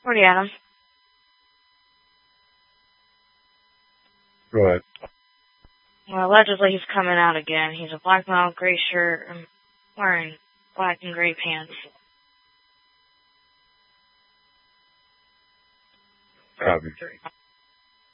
Morty Adams. Go ahead. Well, allegedly he's coming out again. He's a black male, gray shirt, and wearing black and gray pants. Copy.